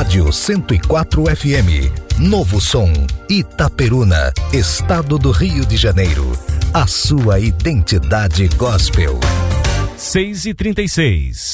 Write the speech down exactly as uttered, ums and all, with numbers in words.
Rádio cento e quatro F M, Novo Som, Itaperuna, Estado do Rio de Janeiro. A sua identidade gospel. seis e trinta e seis.